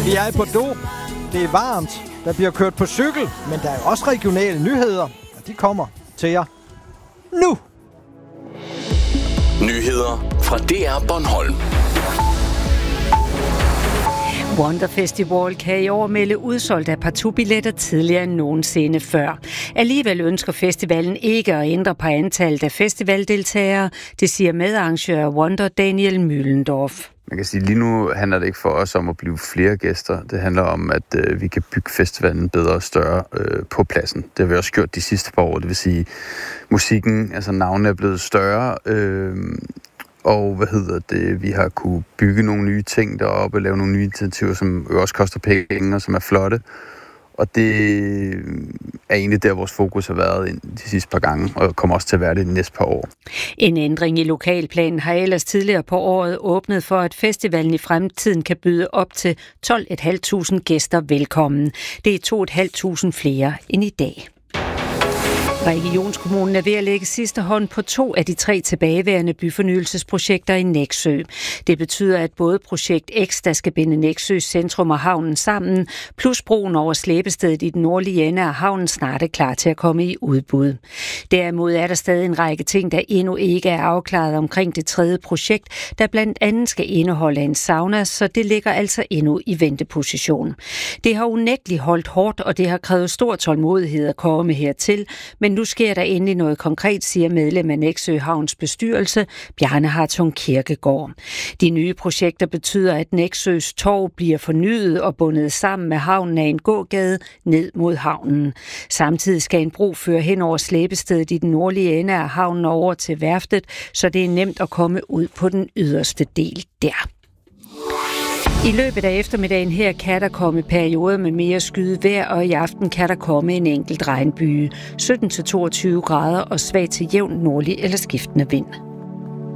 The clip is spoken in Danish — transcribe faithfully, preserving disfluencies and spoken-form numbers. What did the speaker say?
Vi er i Bordeaux. Det er varmt. Der bliver kørt på cykel, men der er også regionale nyheder, og de kommer til jer nu. Nyheder fra D R Bornholm. Wonder Festival kan i år melde udsolgt af partout-billetter tidligere end nogensinde før. Alligevel ønsker festivalen ikke at ændre på antallet af festivaldeltagere, det siger medarrangør af Wonder Daniel Mühlendorf. Man kan sige, lige nu handler det ikke for os om at blive flere gæster. Det handler om, at øh, vi kan bygge festivalen bedre og større øh, på pladsen. Det har vi også gjort de sidste par år. Det vil sige, musikken, altså navnene er blevet større. Øh, og hvad hedder det? Vi har kunne bygge nogle nye ting deroppe og lave nogle nye initiativer, som også koster penge og som er flotte. Og det er egentlig der, vores fokus har været de sidste par gange, og kommer også til at være det de næste par år. En ændring i lokalplanen har ellers tidligere på året åbnet for, at festivalen i fremtiden kan byde op til tolv tusind fem hundrede gæster velkommen. Det er to tusind fem hundrede flere end i dag. Regionskommunen er ved at lægge sidste hånd på to af de tre tilbageværende byfornyelsesprojekter i Nexø. Det betyder, at både projekt X, der skal binde Nexøs centrum og havnen sammen, plus broen over slæbestedet i den nordlige ende af havnen snart er klar til at komme i udbud. Derimod er der stadig en række ting, der endnu ikke er afklaret omkring det tredje projekt, der blandt andet skal indeholde en sauna, så det ligger altså endnu i venteposition. Det har unægteligt holdt hårdt, og det har krævet stor tålmodighed at komme hertil, men nu sker der endelig noget konkret, siger medlem af Nexø Havns bestyrelse, Bjarne Hartung Kirkegaard. De nye projekter betyder, at Nexøs torv bliver fornyet og bundet sammen med havnen af en gågade ned mod havnen. Samtidig skal en bro føre hen over slæbestedet i den nordlige ende af havnen og over til værftet, så det er nemt at komme ud på den yderste del der. I løbet af eftermiddagen her kan der komme perioder med mere skyet vejr, og i aften kan der komme en enkelt regnbyge. sytten til toogtyve grader og svag til jævn nordlig eller skiftende vind.